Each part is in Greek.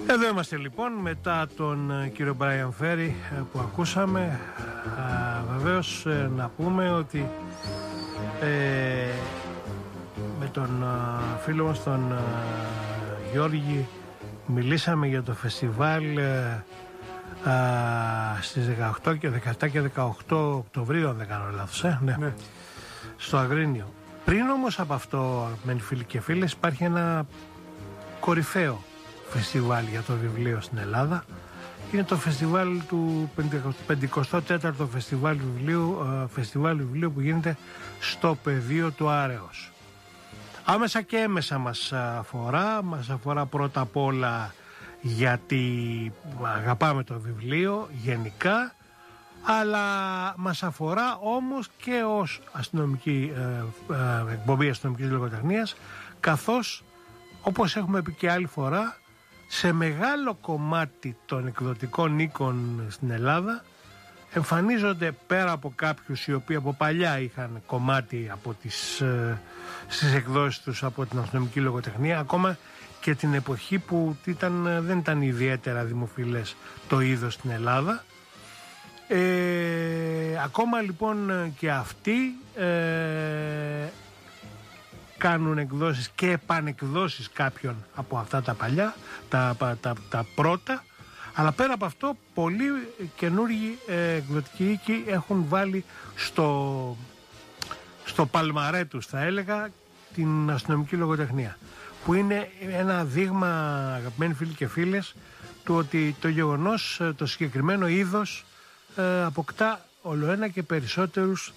Εδώ είμαστε λοιπόν μετά τον κύριο Μπράιαν Φέρι που ακούσαμε. Βεβαίως να πούμε ότι με τον φίλο μας τον Γιώργη μιλήσαμε για το φεστιβάλ στις 17 και 18 Οκτωβρίου, αν δεν κάνω λάθος, ναι. Στο Αγρίνιο. Πριν όμως από αυτό, αγαπημένοι φίλοι και φίλες, υπάρχει ένα κορυφαίο φεστιβάλ για το βιβλίο στην Ελλάδα. Είναι το φεστιβάλ του 54ο φεστιβάλ βιβλίου που γίνεται στο πεδίο του Άρεος. Άμεσα και έμεσα μας αφορά πρώτα απ' όλα γιατί αγαπάμε το βιβλίο γενικά, αλλά μας αφορά όμως και ως αστυνομική εκπομπή αστυνομικής λογοτεχνίας, καθώς, όπως έχουμε πει και άλλη φορά, σε μεγάλο κομμάτι των εκδοτικών οίκων στην Ελλάδα εμφανίζονται, πέρα από κάποιους οι οποίοι από παλιά είχαν κομμάτι από στις εκδόσεις τους από την αστυνομική λογοτεχνία, ακόμα και την εποχή που δεν ήταν ιδιαίτερα δημοφιλές το είδος στην Ελλάδα. Ακόμα λοιπόν και αυτοί κάνουν εκδόσεις και επανεκδόσεις κάποιων από αυτά τα παλιά, τα πρώτα, αλλά πέρα από αυτό πολλοί καινούργιοι εκδοτικοί οίκοι έχουν βάλει στο παλμαρέ τους, θα έλεγα, την αστυνομική λογοτεχνία, που είναι ένα δείγμα, αγαπημένοι φίλοι και φίλες, του ότι το γεγονός, το συγκεκριμένο είδος αποκτά ολοένα και περισσότερους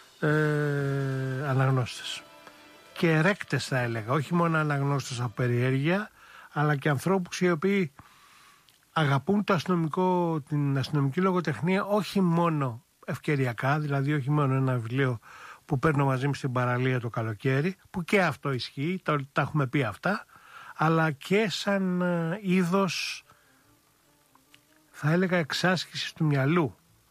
αναγνώστες και ερέκτες, θα έλεγα, όχι μόνο αναγνώστες από περιέργεια, αλλά και ανθρώπους οι οποίοι αγαπούν την αστυνομική λογοτεχνία όχι μόνο ευκαιριακά, δηλαδή όχι μόνο ένα βιβλίο που παίρνω μαζί μου στην παραλία το καλοκαίρι, που και αυτό ισχύει, τα έχουμε πει αυτά, αλλά και σαν είδος, θα έλεγα, εξάσκησης του μυαλού.